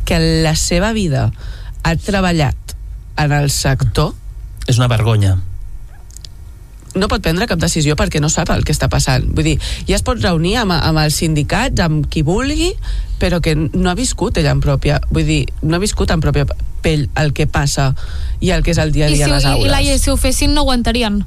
que en la seva vida ha treballat en el sector, és una vergonya. no pot prendre cap decisió perquè no sap el que està passant. Vull dir, ja es pot reunir amb els sindicats, amb qui vulgui, però que no ha viscut ella en pròpia, vull dir, no ha viscut en pròpia pell el que passa i el que és el dia a dia a les aules. I Laia, si ho fessin no aguantarien.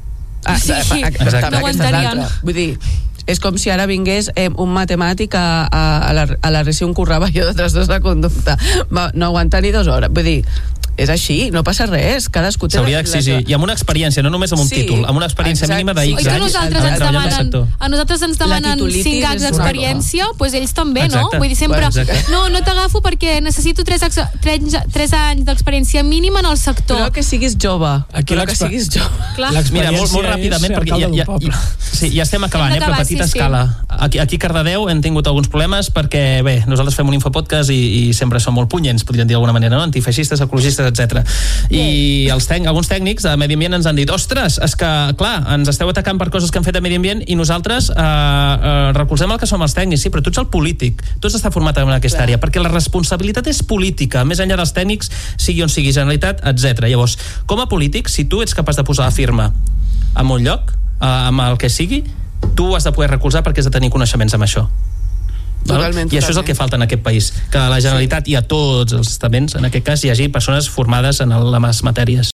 No aguantarien. Vull dir, és com si ara vingués un matemàtic a la regió un Corraballo de trastorns de conducta. No aguanta ni 2 hores. Vull dir, és així, no passa res, cadascú té... S'hauria d'exigir, i amb una experiència, no només amb un títol, amb una experiència mínima d'X anys. A nosaltres ens demanen 5 anys d'experiència, doncs ells també, no? Vull dir, sempre, no t'agafo perquè necessito 3 anys d'experiència mínima en el sector. Però que siguis jove. Però que siguis jove. Mira, molt ràpidament, perquè ja estem acabant, però a petita escala. Aquí a Cardedeu hem tingut alguns problemes perquè, bé, nosaltres fem un infopodcast i sempre som molt punyents, podríem dir d'alguna manera, no? Antifeixistes, ecologistes, etc. I alguns tècnics de Medi Ambient ens han dit, ostres, és que, clar, ens esteu atacant per coses que han fet a Medi Ambient i nosaltres recolzem el que som els tècnics, sí, però tu ets el polític, tu has d'estar format en aquesta àrea, perquè la responsabilitat és política, més enllà dels tècnics, sigui on sigui Generalitat, etc. Llavors, com a polític, si tu ets capaç de posar la firma en un lloc, amb el que sigui, tu has de poder recolzar perquè has de tenir coneixements amb això. Totalment. I això és el que falta en aquest país, que a la Generalitat i a tots els estaments, en aquest cas, hi hagi persones formades en les matèries.